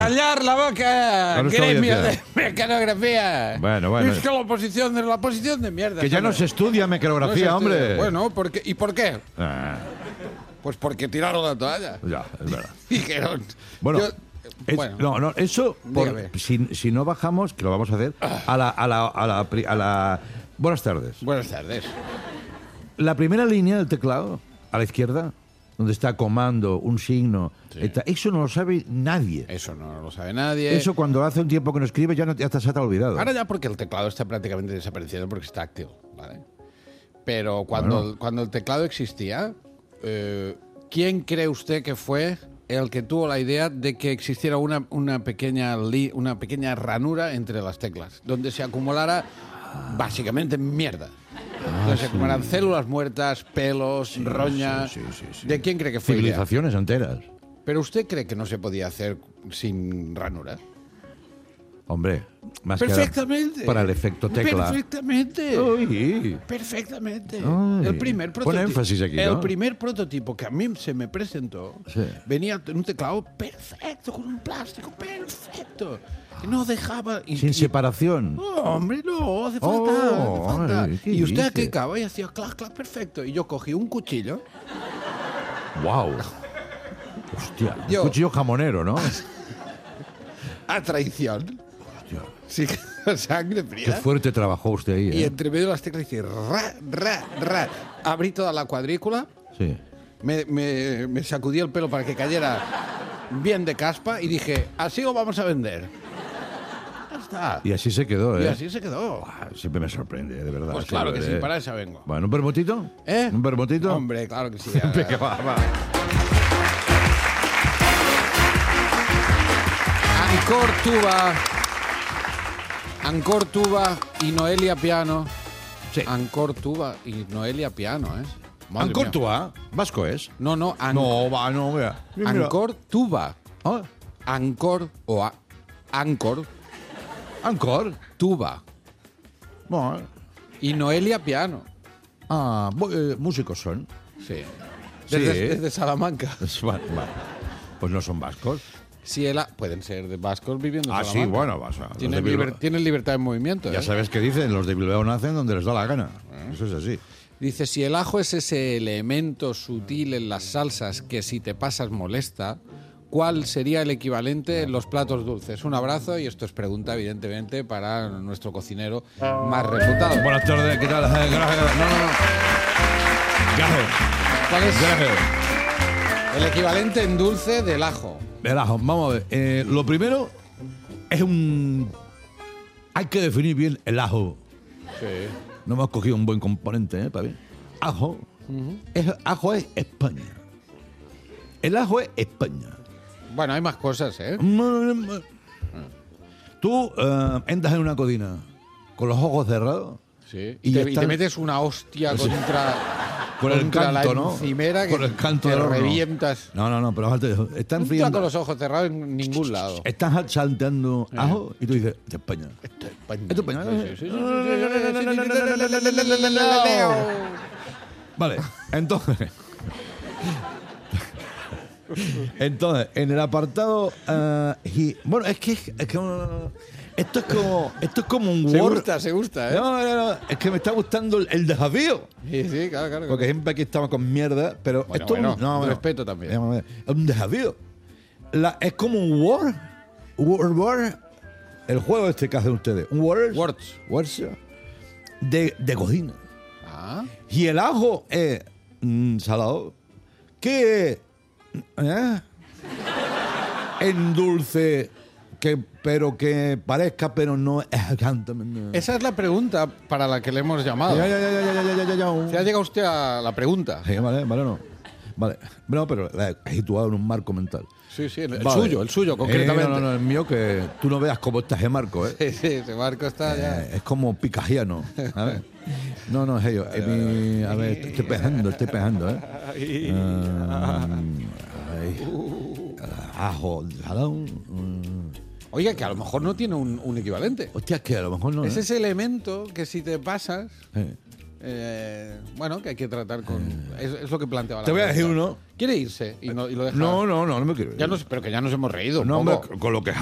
Callar la boca, A nuestra gremio de audiencia. mecanografía. Bueno. Es que la posición de mierda. Que ya no hombre. se estudia mecanografía, No se estudia. hombre. Bueno, ¿y por qué? Ah, Pues porque tiraron la toalla. ya, es verdad. Dijeron. Bueno, Bueno. no, eso, Dígame. si no bajamos, que lo vamos a hacer, a la. Buenas tardes. Buenas tardes. La primera línea del teclado, a la izquierda, donde está comando, un signo, eso no lo sabe nadie. Eso no lo sabe nadie. Eso cuando hace un tiempo que no escribe ya se te ha olvidado. Ahora ya porque el teclado está prácticamente desapareciendo porque está activo, ¿vale? Pero cuando el teclado existía, ¿quién cree usted que fue el que tuvo la idea de que existiera una pequeña ranura entre las teclas, donde se acumulara básicamente mierda? Donde se acumularan células muertas, pelos, roña. sí. ¿De quién cree que fue idea? Civilizaciones enteras. ¿Pero usted cree que no se podía hacer sin ranura? Hombre, más Perfectamente. que para el efecto tecla. Perfectamente. Uy. Perfectamente. Ay. El primer Pon prototipo. énfasis aquí, ¿no? El primer prototipo que a mí se me presentó Sí. venía en un teclado perfecto, con un plástico perfecto. Que no dejaba. Sin separación. No, hombre, no, hace falta. Oh, hace falta. ay, ¿qué Y usted dice? clicaba y hacía clac, clac, perfecto. Y yo cogí un cuchillo. ¡Wow! Hostia, un Yo- cuchillo jamonero, ¿no? A traición. Hostia, Sí, con sangre qué fría. fuerte trabajó usted ahí, Y ¿eh? entre medio de las teclas hice ra, ra, ra. Abrí toda la cuadrícula. Sí. Me sacudí el pelo para que cayera bien de caspa y dije, así lo vamos a vender. Ya está. Y así se quedó, ¿eh? Y así se quedó. Ah, siempre me sorprende, de verdad. Pues claro que sí, ¿eh? para eso vengo. Bueno, ¿un vermutito? ¿Eh? ¿Un vermutito? Hombre, claro que sí. Venga, va. Ancor Tuba y Noelia Piano. Sí. Ancor Tuba y Noelia Piano, ¿eh? Madre Ancor mía. Tua, vasco es. No, No, va, no, mira. Mira. Ancor Tuba. Ah, Ancor o Ancor Ancor. Tuba Bueno, y Noelia Piano. músicos son. Sí. Sí. Desde Salamanca. Pues no son vascos. Si pueden ser de vascos viviendo en Ah, sí, Salamanca. bueno, vas a. Tienen libertad de movimiento. Ya ¿eh? sabes qué dicen, los de Bilbao nacen donde les da la gana. Eso es así. Dice, si el ajo es ese elemento sutil en las salsas que si te pasas molesta, ¿cuál sería el equivalente en los platos dulces? Un abrazo y esto es pregunta, evidentemente, para nuestro cocinero más reputado. Buenas tardes, ¿qué tal? Gracias. No. Gracias. ¿Cuál es Gracias. el equivalente en dulce del ajo? El ajo, vamos a ver. Lo primero es hay que definir bien el ajo. Sí. No hemos cogido un buen componente, para ver. Ajo. Ajo es España. El ajo es España. Bueno, hay más cosas, ¿eh? Tú entras en una cocina con los ojos cerrados. Sí. Y Y ya te están- metes una hostia Con el contra canto, la ¿no? encimera que Con el canto te del horno. revientas. No, pero aparte, están No está friendo. con los ojos cerrados en ningún lado. Están salteando ajo y tú dices, de España. Esto es España. Esto es España. Sí, sí, sí. Vale, entonces, en el apartado, bueno, es que esto es como un Word. Se gusta, ¿eh? No, es que me está gustando el desafío. Sí, claro. Porque siempre aquí estamos con mierda, pero Bueno, esto bueno, no, respeto también. Es un desafío. Es como un Word. El juego este que hacen ustedes. Un Words de cocina. Ah, Y el ajo es salado. ¿Qué es? En dulce, pero que parezca, pero no es exactamente. esa es la pregunta para la que le hemos llamado. Ya. Si ha llegado usted a la pregunta. Sí, vale, no. Vale. No, pero la he situado en un marco mental. Sí, el Vale. suyo, concretamente. No, el mío, que tú no veas cómo está ese marco, ¿eh? Sí, ese barco está ya. Es como picajiano. A ver. No, es ello. A ver, estoy pejando, ¿eh? Ajo, salado. Oiga, que a lo mejor no tiene un equivalente. Hostia, es que a lo mejor no. Es ese elemento que si te pasas, bueno, que hay que tratar con... Es lo que planteaba la Te voy a pregunta. decir uno. ¿Quiere irse? Y lo deja... No me quiero ir. Ya pero que ya nos hemos reído un No, poco. hombre, con lo que